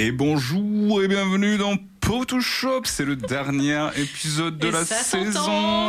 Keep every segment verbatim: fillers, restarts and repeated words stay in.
Et bonjour et bienvenue dans Photoshop, c'est le dernier épisode de et la ça saison.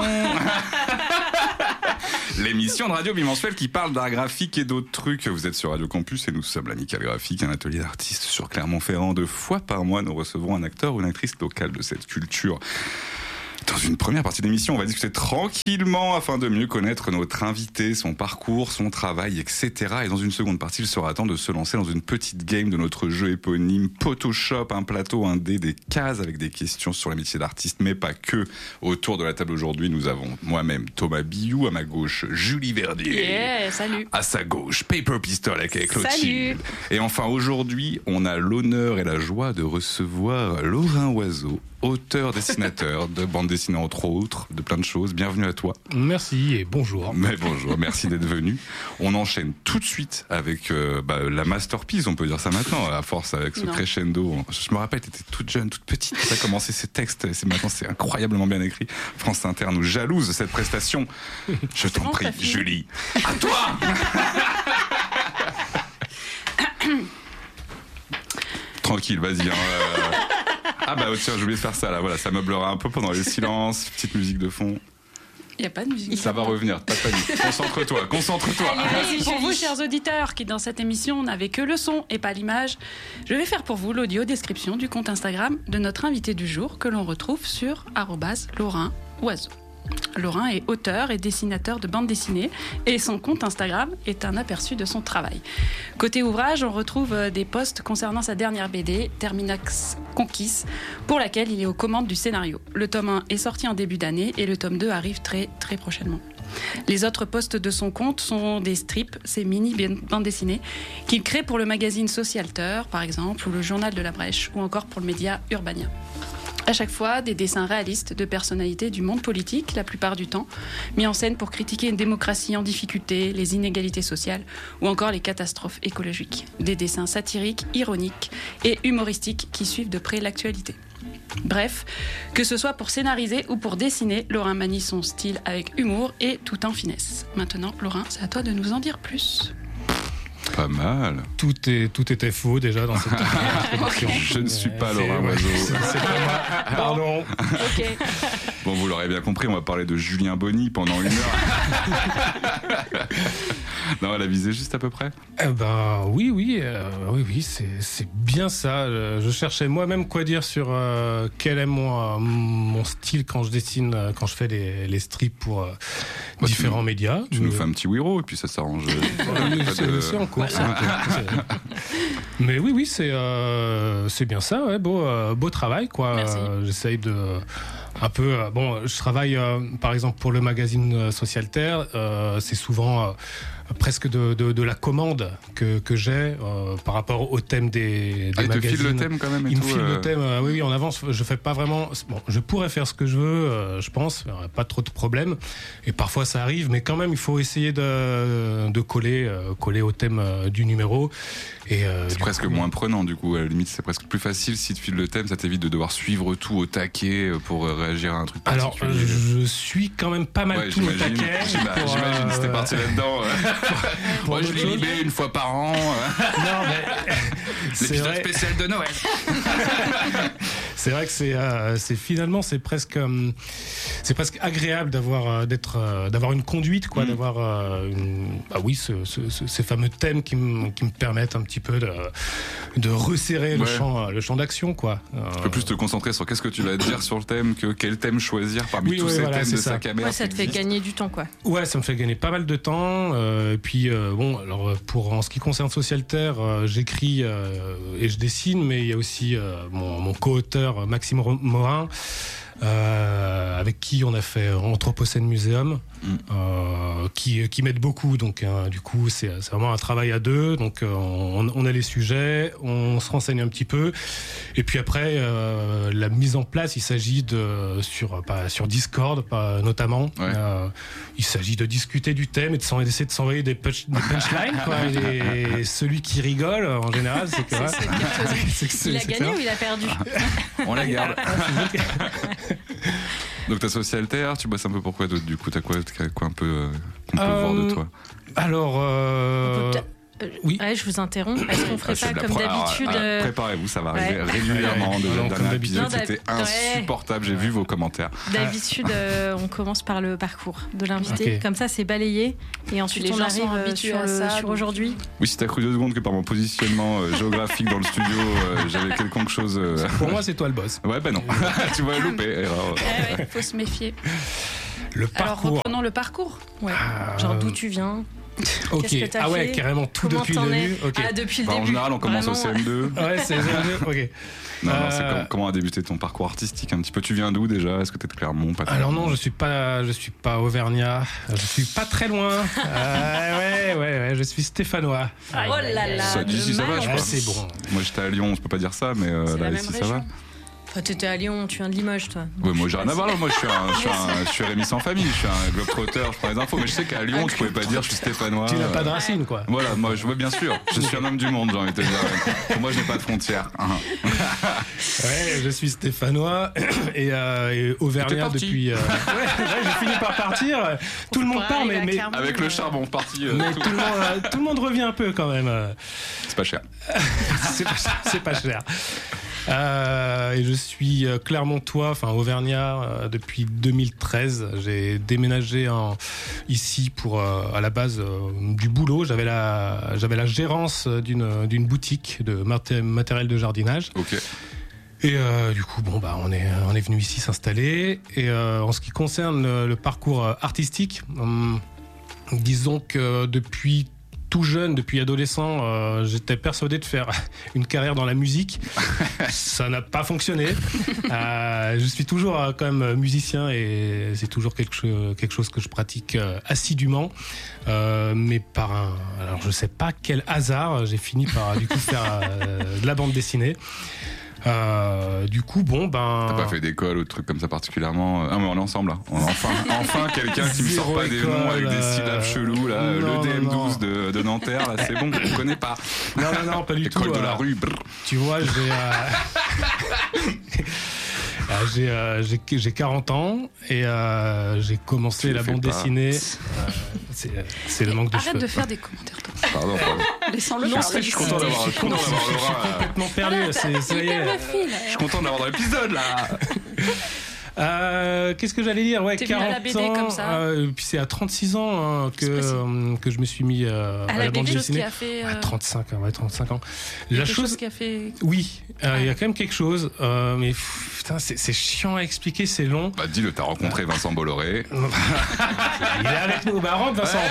L'émission de radio bimensuelle qui parle d'art graphique et d'autres trucs. Vous êtes sur Radio Campus et nous sommes l'Amicale Graphique, un atelier d'artistes sur Clermont-Ferrand. Deux fois par mois, nous recevrons un acteur ou une actrice locale de cette culture. Dans une première partie de l'émission, on va discuter tranquillement afin de mieux connaître notre invité, son parcours, son travail, et cetera. Et dans une seconde partie, il sera temps de se lancer dans une petite game de notre jeu éponyme Photoshop, un plateau, un dé, des cases avec des questions sur les métiers d'artiste, mais pas que. Autour de la table aujourd'hui, nous avons moi-même Thomas Billou, à ma gauche Julie Verdier. Yeah, salut. À sa gauche, Paper Pistol avec Clotilde. Salut. Et enfin, aujourd'hui, on a l'honneur et la joie de recevoir Laurent Oiseau, auteur-dessinateur de bande dessinée entre autres, de plein de choses. Bienvenue à toi. Merci et bonjour. Mais bonjour, merci d'être venu. On enchaîne tout de suite avec euh, bah, la masterpiece, on peut dire ça maintenant, à force avec ce non. crescendo. Je me rappelle, tu étais toute jeune, toute petite, tu as commencé ces textes, et c'est maintenant c'est incroyablement bien écrit. France Inter nous jalouse de cette prestation. Je t'en prie, Julie. À toi. Tranquille, vas-y. Hein, euh... Ah bah tiens, j'ai oublié de faire ça là, voilà, ça meublera un peu pendant les silences, petite musique de fond. Il n'y a pas de musique. Ça va revenir, pas de panique. Concentre-toi, concentre-toi. Allez, allez, pour vous, chers auditeurs, qui dans cette émission n'avaient que le son et pas l'image, je vais faire pour vous l'audio description du compte Instagram de notre invité du jour que l'on retrouve sur arobase Laurent Oiseau. Laurent est auteur et dessinateur de bande dessinée et son compte Instagram est un aperçu de son travail. Côté ouvrage, on retrouve des posts concernant sa dernière B D, Terminax Conquis, pour laquelle il est aux commandes du scénario. Le tome un est sorti en début d'année et le tome deux arrive très très prochainement. Les autres posts de son compte sont des strips, ces mini bandes dessinées qu'il crée pour le magazine Socialteur, par exemple, ou le Journal de la Brèche, ou encore pour le média Urbania. À chaque fois, des dessins réalistes de personnalités du monde politique, la plupart du temps, mis en scène pour critiquer une démocratie en difficulté, les inégalités sociales ou encore les catastrophes écologiques. Des dessins satiriques, ironiques et humoristiques qui suivent de près l'actualité. Bref, que ce soit pour scénariser ou pour dessiner, Laurent manie son style avec humour et tout en finesse. Maintenant, Laurent, c'est à toi de nous en dire plus. Pas mal. Tout, est, tout était faux déjà dans cette introduction. Je ne suis pas Laurent Oiseau. C'est, c'est pas moi. Pardon. Ok. Bon, vous l'aurez bien compris, on va parler de Julien Bonny pendant une heure. Non, elle a visé juste à peu près. Eh ben oui, oui, euh, oui, oui, c'est, c'est bien ça. Je cherchais moi-même quoi dire sur euh, quel est mon, euh, mon style quand je dessine, quand je fais les, les strips pour euh, bah, différents tu, médias. Tu nous fais un petit wiro et puis ça s'arrange. c'est, de... c'est en cours. C'est en cours. Mais oui, oui, c'est euh, c'est bien ça. Ouais, beau, euh, beau travail, quoi. Euh, j'essaye de un peu. Euh, bon, je travaille euh, par exemple pour le magazine Socialter. Euh, c'est souvent euh, presque de, de, de la commande que, que j'ai euh, par rapport au thème des, des ah, magazines. Il te file le thème quand même et Il tout, me file euh... le thème, euh, oui, oui, en avance. Je fais pas vraiment... Bon, je pourrais faire ce que je veux, euh, je pense, pas trop de problèmes. Et parfois ça arrive, mais quand même, il faut essayer de, de coller, euh, coller au thème euh, du numéro. Et, euh, c'est presque coup, moins prenant, du coup. À la limite, c'est presque plus facile si tu files le thème, ça t'évite de devoir suivre tout au taquet pour réagir à un truc particulier. Alors, je suis quand même pas mal ouais, tout au taquet. J'imagine, j'imagine que c'était parti là-dedans. Moi, je l'ai libé une fois par an. Non, mais l'épisode vrai... spécial de Noël. C'est vrai que c'est, euh, c'est finalement c'est presque, euh, c'est presque agréable d'avoir euh, d'être, euh, d'avoir une conduite, quoi, mmh. d'avoir, euh, une, bah oui, ce, ce, ce, ces fameux thèmes qui me qui me permettent un petit peu de de resserrer ouais. le champ, le champ d'action, quoi. Euh... Tu peux plus te concentrer sur qu'est-ce que tu vas dire sur le thème, que quel thème choisir parmi oui, tous oui, ces voilà, thèmes de sac à merde. Ouais, ça te fait gagner du temps, quoi. Ouais, ça me fait gagner pas mal de temps. Euh, et puis euh, bon, alors pour en ce qui concerne Socialter, euh, j'écris euh, et je dessine, mais il y a aussi euh, mon, mon co-auteur Maxime Morin. Euh, avec qui on a fait Anthropocène Museum, mm. euh, qui, qui m'aide beaucoup. Donc, euh, du coup, c'est, c'est vraiment un travail à deux. Donc, euh, on, on a les sujets, on se renseigne un petit peu. Et puis après, euh, la mise en place, il s'agit de, sur, pas, sur Discord, pas, notamment, ouais. euh, il s'agit de discuter du thème et de d'essayer de s'envoyer des, punch, des punchlines. Quoi. Et celui qui rigole, en général, c'est que... C'est, ouais, c'est, c'est, il a gagné ou il a perdu? On la garde. Donc t'as Socialter, tu bosses un peu pour quoi d'autre du coup? T'as quoi, quoi un peu euh, qu'on peut euh, voir de toi? Alors... Euh... Oui. Ouais, je vous interromps. Est-ce qu'on ferait Ah, pas la comme pro- d'habitude alors, euh, préparez-vous, ça va arriver ouais. régulièrement. Ouais, ouais, De ouais. le Non, dernier comme épisode, d'habitude. c'était Non, d'hab- insupportable. J'ai vu vos commentaires. D'habitude, euh, on commence par le parcours de l'invité. Ok. Comme ça, c'est balayé. Et ensuite, les on gens arrive sont euh, habitués sur, à le- ça, sur donc- aujourd'hui. Oui, si t'as cru deux secondes que par mon positionnement euh, géographique dans le studio, euh, j'avais quelconque chose. euh, Pour moi, c'est toi le boss. Ouais, bah non. Tu vois, loupé. Erreur. Eh ouais, faut se méfier. Le Alors parcours. reprenons le parcours. Ouais. Ah, Genre d'où tu viens. Ok. Qu'est-ce que t'as Ah ouais, fait carrément tout Comment depuis t'en le es début. Ok. Ah, depuis le Bah, en début. général, on commence au Vraiment, C M deux. Ouais, c'est ok. Non, non, c'est Euh, comme- comment a débuté ton parcours artistique un petit peu. Tu viens d'où déjà? Est-ce que t'es de Clermont? Pas de Alors Clermont non, je suis pas, je suis pas auvergnat. Je suis pas très loin. Euh, ouais, ouais, ouais, je suis stéphanois. Oh là là. Ça dit, si ça va, je Ah, crois. c'est bon. Moi, j'étais à Lyon, je peux pas dire ça, mais euh, C'est là, la ici, même ça va. région. Enfin, t'étais à Lyon, tu viens de Limoges, toi. Ouais, moi, j'ai rien à voir là. Moi, je suis un, je suis un, je suis Rémi sans famille. Je suis un globetrotter, je prends les infos. Mais je sais qu'à Lyon, tu pouvais pas dire je suis stéphanois. Tu n'as pas de euh, racines, quoi. Voilà, moi, je vois bien sûr. Je suis un homme du monde, j'ai envie de te dire. Pour moi, je n'ai pas de frontières. Hein. Ouais, je suis stéphanois et, euh, et T'es auvergnat parti. depuis. euh, Ouais, ouais, j'ai fini par partir. Tout le monde Faut part, arriver mais, à mais, Clermont. Avec le charbon parti. euh, mais tout. tout, le monde, euh, tout le monde revient un peu quand même. euh. C'est pas cher. C'est pas, c'est pas cher. Euh, et je suis euh, clermontois, enfin auvergnat, euh, depuis deux mille treize. J'ai déménagé en, ici pour, euh, à la base, euh, du boulot. J'avais la, j'avais la gérance d'une, d'une boutique de maté- matériel de jardinage. Ok. Et euh, du coup, bon, bah, on est, on est venu ici s'installer. Et euh, en ce qui concerne le, le parcours euh, artistique, hum, disons que depuis tout jeune, depuis adolescent, euh, j'étais persuadé de faire une carrière dans la musique. Ça n'a pas fonctionné. Euh, je suis toujours euh, quand même musicien et c'est toujours quelque chose, quelque chose que je pratique euh, assidûment. Euh, mais par un, alors je sais pas quel hasard, j'ai fini par du coup faire euh, de la bande dessinée. Euh, du coup, bon, ben. T'as pas fait d'école ou de trucs comme ça particulièrement? Ah, mais on est ensemble là. On a enfin, enfin quelqu'un qui me sort Zéro pas des noms avec des école, syllabes euh, chelous là. non, Le D M douze non, de, de Nanterre, là, c'est bon, on connaît pas. Non, non, non, pas du tout. École de la euh, rue, brr. Tu vois, j'ai. euh, euh, j'ai, euh, j'ai, j'ai quarante ans et euh, j'ai commencé Tu la le fais bande pas. dessinée. Euh, c'est, c'est le manque de Arrête cheveux. de faire des commentaires comme ça. Pardon, pardon. Laissons-le Non, parler. c'est- Je suis content d'avoir, je suis content d'avoir Je suis Laura. euh, complètement perdu. C'est, c'est, Il perd le fil. Je suis content d'avoir dans l'épisode là. Euh, qu'est-ce que j'allais dire? Ouais, T'es venu à la quarante B D ans. comme ça. Euh, puis c'est à trente-six ans hein, que, C'est possible. euh, que je me suis mis euh, À à la la bande B D, chose qui dessinée. a fait. À euh, trente-cinq ans, ouais, trente-cinq ans. La quelque chose chose qui a fait. Oui, euh, il y a Ouais. quand même quelque chose, euh, mais pff, putain, c'est, c'est chiant à expliquer, c'est long. Bah dis-le, t'as rencontré Vincent Bolloré. Il est avec nous, bah rentre Vincent.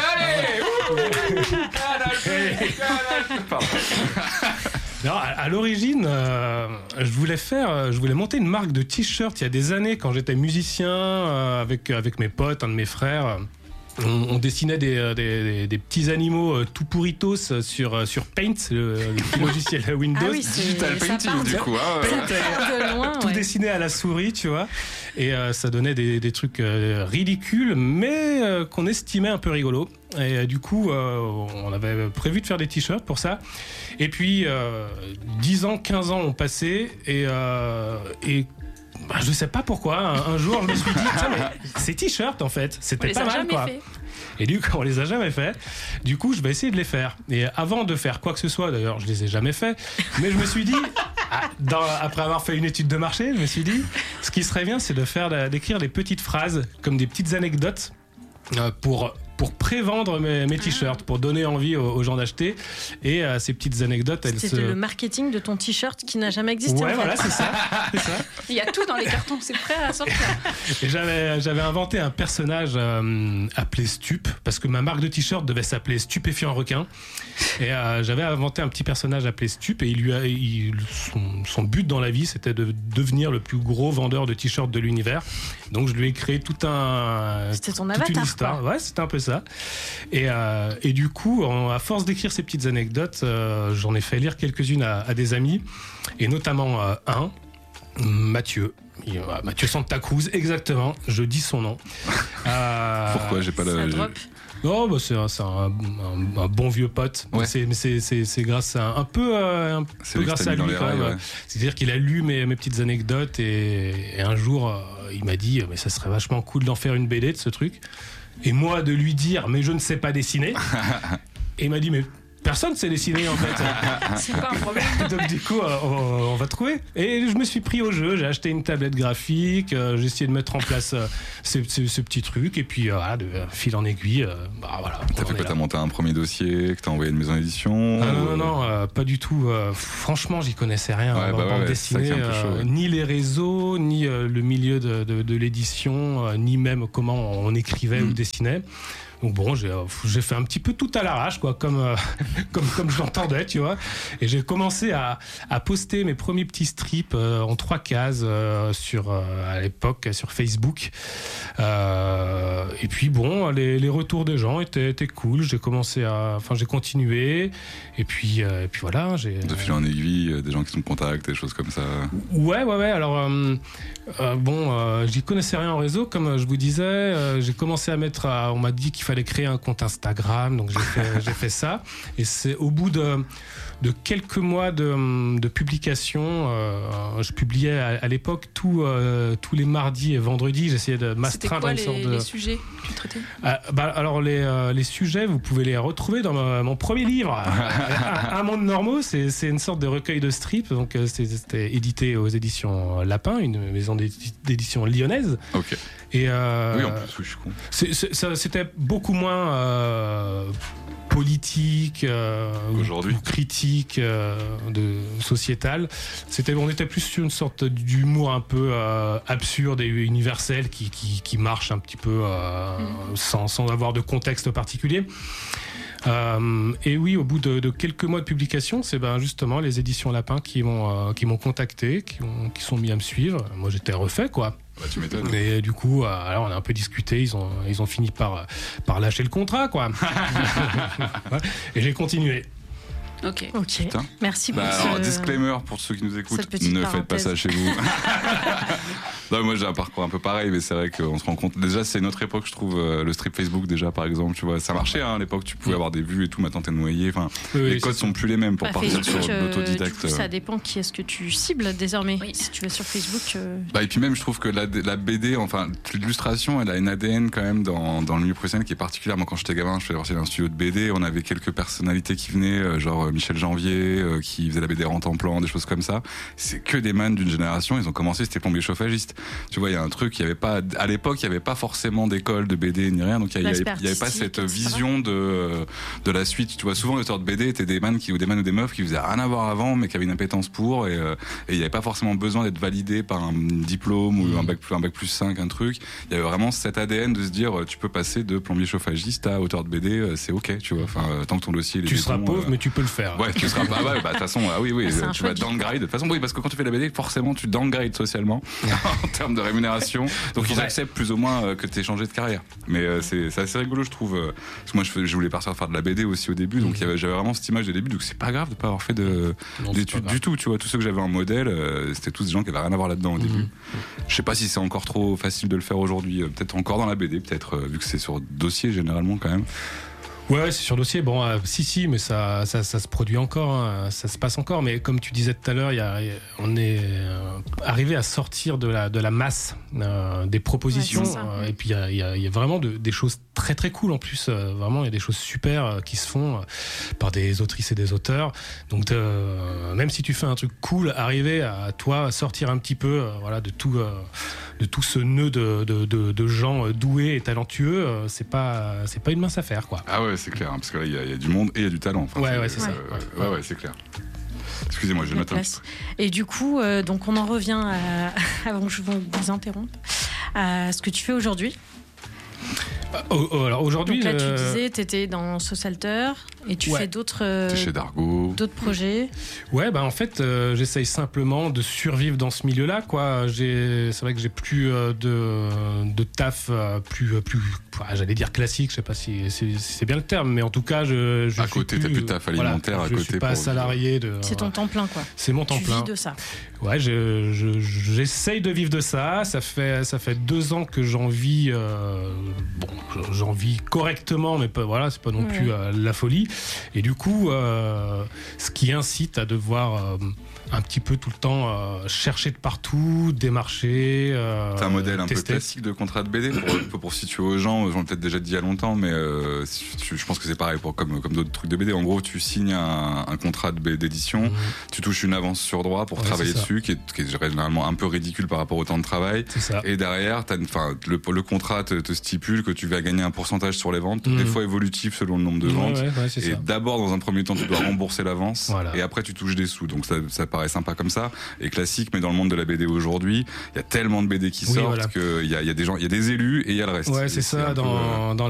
Pardon. Non, à, à l'origine, euh, je voulais faire, euh, je voulais monter une marque de t-shirts il y a des années quand j'étais musicien euh, avec avec mes potes, un de mes frères. On, on dessinait des, euh, des, des, des petits animaux euh, tout pourritos sur, euh, sur Paint, le, le petit logiciel Windows. Ah oui, c'est- Digital ça painting part du de- coup. Hein, ouais. Ça part de loin, Tout ouais. dessiné à la souris, tu vois. Et euh, ça donnait des, des trucs euh, ridicules, mais euh, qu'on estimait un peu rigolos. Et euh, du coup, euh, on avait prévu de faire des t-shirts pour ça. Et puis, euh, dix ans, quinze ans ont passé. Et, euh, et bah, je sais pas pourquoi, un, un jour, je me suis dit, tiens, mais ces t-shirts, en fait, On c'était les pas a mal, jamais quoi. fait. Et du coup, on les a jamais fait. Du coup, je vais essayer de les faire. Et avant de faire quoi que ce soit, d'ailleurs, je les ai jamais fait. Mais je me suis dit, ah, dans- après avoir fait une étude de marché, je me suis dit, ce qui serait bien, c'est de faire, d'écrire des petites phrases, comme des petites anecdotes, euh, pour pour prévendre mes, mes t-shirts, pour donner envie aux, aux gens d'acheter. Et euh, ces petites anecdotes, elles C'était se... le marketing de ton t-shirt qui n'a jamais existé. Ouais, en fait. voilà, c'est ça. C'est ça. Il y a tout dans les cartons, c'est prêt à sortir. Et j'avais, j'avais inventé un personnage euh, appelé Stup, parce que ma marque de t-shirt devait s'appeler Stupéfiant Requin. Et euh, j'avais inventé un petit personnage appelé Stup, et il lui a, il, son, son but dans la vie, c'était de devenir le plus gros vendeur de t-shirts de l'univers. Donc je lui ai créé tout un, C'était ton toute avatar, une histoire. quoi. Ouais, c'était un peu ça. Et, euh, et du coup, en- à force d'écrire ces petites anecdotes, euh, j'en ai fait lire quelques-unes à, à des amis, et notamment euh, un, Mathieu. Il- euh, Mathieu Santa Cruz, exactement. Je dis son nom. Euh, Pourquoi j'ai pas Ça la. drop. Non, bah c'est un, c'est un, un- un bon vieux pote. Ouais. C'est, mais c'est, c'est, c'est grâce à un peu, euh, un C'est peu lui qui grâce t'a à mis dans lui les quand rails, même. ouais. C'est-à-dire qu'il a lu mes, mes petites anecdotes et, et un jour, euh, il m'a dit, mais ça serait vachement cool d'en faire une B D de ce truc. Et moi de lui dire, mais je ne sais pas dessiner. Et il m'a dit, mais personne sait dessiner en fait. C'est pas un problème. Donc du coup, euh, on, on va trouver. Et je me suis pris au jeu. J'ai acheté une tablette graphique. Euh, j'ai essayé de mettre en place euh, ce, ce, ce petit truc. Et puis, euh, voilà, de euh, fil en aiguille, euh, bah voilà. T'as fait quoi? T'as monté un premier dossier que t'as envoyé à une maison d'édition? Ah, non, non, non, euh, pas du tout. Euh, franchement, j'y connaissais rien ouais, en bah bande ouais, dessinée. chaud, Euh, ouais. ni les réseaux, ni euh, le milieu de, de, de l'édition, euh, ni même comment on écrivait Mm. ou dessinait. Donc bon, j'ai, euh, j'ai fait un petit peu tout à l'arrache, quoi, comme, euh, comme, comme je l'entendais, tu vois. Et j'ai commencé à, à poster mes premiers petits strips euh, en trois cases euh, sur, euh, à l'époque sur Facebook. Euh, et puis bon, les, les retours des gens étaient, étaient cool. J'ai commencé à, enfin, j'ai continué. Et puis, euh, et puis voilà, j'ai. De fil en aiguille, euh, des gens qui sont contacts, des choses comme ça. Ouais, ouais, ouais. Alors, euh, euh, bon, euh, j'y connaissais rien en réseau, comme je vous disais. Euh, j'ai commencé à mettre, à, on m'a dit qu'il fallait créer un compte Instagram, donc j'ai fait, j'ai fait ça. Et c'est au bout de, de quelques mois de, de publication, euh, je publiais à, à l'époque tout, euh, tous les mardis et vendredis. J'essayais de m'astreindre à une les, sorte de. les sujets que tu traitais? Ah, bah, alors les, euh, les sujets, vous pouvez les retrouver dans ma, mon premier livre, un, un monde normaux. C'est, c'est une sorte de recueil de strips. Donc euh, c'était, c'était édité aux éditions Lapin, une maison d'édition lyonnaise. Ok. Et euh, oui, en plus, oui, je suis con. C'est, c'est, ça, c'était beaucoup moins euh, politique euh, Aujourd'hui. ou critique euh, de sociétal. C'était, on était plus sur une sorte d'humour un peu euh, absurde et universel qui, qui, qui marche un petit peu euh, mmh. sans, sans avoir de contexte particulier. Euh, et oui, au bout de, de quelques mois de publication, c'est ben justement les éditions Lapin qui m'ont euh, qui m'ont contacté, qui ont qui sont mis à me suivre. Moi, j'étais refait, quoi. Bah, tu m'étonnes. Et du coup, euh, alors on a un peu discuté. Ils ont ils ont fini par par lâcher le contrat, quoi. Et j'ai continué. Ok. Ok. Putain. Merci pour Bah, ce... alors, disclaimer pour ceux qui nous écoutent, cette petite ne faites pas parenthèse. ça chez vous. Non, moi j'ai un parcours un peu pareil, mais c'est vrai qu'on se rend compte. Déjà, c'est une autre époque, je trouve. euh, Le strip Facebook, déjà, par exemple, tu vois, ça marchait hein, à l'époque. Tu pouvais avoir des vues et tout. Maintenant, t'es noyé. Enfin, Oui, les oui, codes c'est sont plus les mêmes pour Bah, partir Facebook, sur euh, l'autodidacte. du coup, ça dépend qui est-ce que tu cibles désormais. Oui. Si tu vas sur Facebook. euh, Bah, et puis même, je trouve que la, la B D, enfin, l'illustration, elle a une A D N quand même dans, dans le milieu professionnel qui est particulière. Moi, quand j'étais gamin, je faisais partie d'un studio de B D. On avait quelques personnalités qui venaient, euh, genre euh, Michel Janvier, euh, qui faisait la B D en temps plan, des choses comme ça. C'est que des man d'une génération. Ils ont commencé, c'était plombier chauffagiste. Tu vois, il y a un truc, il y avait pas, à l'époque, il y avait pas forcément d'école de B D ni rien. Donc, il y, avait, il y avait pas cette vision de, de la suite. Tu vois, souvent, les auteurs de B D étaient des man qui, ou des man ou des meufs qui faisaient rien à voir avant, mais qui avaient une appétence pour, et, euh, et il y avait pas forcément besoin d'être validé par un diplôme ou un bac plus, un bac plus cinq, un truc. Il y avait vraiment cet A D N de se dire, tu peux passer de plombier chauffagiste à auteur de B D, c'est ok, tu vois. Enfin, tant que ton dossier est Tu seras bon, pauvre, euh, mais tu peux le faire. Ouais, tu seras pas. Bah, bah, de toute façon, ah oui, oui, C'est un tu vas choix de vie. downgrade. De toute façon, oui, parce que quand tu fais la B D, forcément, tu downgrades socialement en termes de rémunération. Donc, ils Ouais. acceptent plus ou moins euh, que tu aies changé de carrière. Mais euh, c'est, c'est assez rigolo, je trouve. euh, Parce que moi, je, fais- je voulais partir faire de la B D aussi au début, donc Mhm. il y avait- j'avais vraiment cette image de début. Donc, c'est pas grave de pas avoir fait de, Non, c'est d'études pas grave. du tout. Tu vois, tous ceux que j'avais en modèle, euh, c'était tous des gens qui avaient rien à voir là-dedans au Mhm. début. Je sais pas si c'est encore trop facile de le faire aujourd'hui. euh, Peut-être encore dans la B D, peut-être euh, vu que c'est sur dossier généralement quand même. Ouais, ouais, c'est sur dossier. Bon, euh, si, si, mais ça, ça, ça se produit encore, hein, ça se passe encore. Mais comme tu disais tout à l'heure, il y a, il y a- on est euh, arrivé à sortir de la, de la masse euh, des propositions. Ouais, c'est ça. euh, et puis, il y a, il y a- il y a vraiment de- des choses très, très cool en plus. euh, vraiment, il y a des choses super euh, qui se font euh, par des autrices et des auteurs. Donc, euh, même si tu fais un truc cool, arriver à, toi, sortir un petit peu euh, voilà, de tout... euh, de tout ce nœud de, de, de, de gens doués et talentueux, euh, c'est pas, c'est pas une mince affaire, quoi. Ah ouais, c'est clair, hein, parce que là, il y, a- il y a du monde et il y a du talent. Enfin, Ouais, ouais, c'est euh, ça. euh, Ouais. ouais, ouais, c'est clair. Excusez-moi, je la note un place. petit Et du coup, euh, donc on en revient à, avant que je vous interrompe, à ce que tu fais aujourd'hui. Oh, oh, alors aujourd'hui, Donc là, tu euh, disais, tu étais dans Socialter et tu Ouais. fais d'autres, euh, peu. T'es chez Dargo. d'autres projets. ouais, bah en fait, euh, j'essaye simplement de survivre dans ce milieu-là, quoi. J'ai, c'est vrai que j'ai plus euh, de, de taf euh, plus, plus, ah, j'allais dire classique. Je sais pas si c'est, si c'est bien le terme, mais en tout cas, je, je À suis côté, plus, t'as plus de taf alimentaire voilà, à je côté suis pas pour- salarié de. C'est ton temps plein, quoi. C'est mon temps Tu plein. vis de ça. Ouais, je, je- j'essaye de vivre de ça. Ça fait, ça fait deux ans que j'en vis. euh, bon, j'en vis correctement, mais pas, voilà, c'est pas non Ouais. plus euh, la folie. Et du coup, euh, ce qui incite à devoir euh, un petit peu tout le temps euh, chercher de partout, démarcher. Euh, c'est un modèle un tester. peu classique de contrat de B D pour, pour situer aux gens. J'en ai peut-être déjà dit il y a longtemps, mais euh, je pense que c'est pareil pour comme comme d'autres trucs de B D. En gros, tu signes un, un contrat de B D d'édition, mmh. tu touches une avance sur droit pour ouais, travailler dessus, qui est, qui est généralement un peu ridicule par rapport au temps de travail. C'est ça. Et derrière, t'as une, le, le contrat te, te stipule que tu vas gagner un pourcentage sur les ventes, mmh. des fois évolutif selon le nombre de ventes. Ouais, ouais, ouais, et d'abord, dans un premier temps, tu dois rembourser l'avance, voilà. et après tu touches des sous. Donc ça, ça paraît sympa comme ça, et classique. Mais dans le monde de la B D aujourd'hui, il y a tellement de B D qui oui, sortent voilà. qu'il y a, il y a des gens, il y a des élus et il y a le reste. Ouais, c'est et ça. c'est dans, peu, euh... dans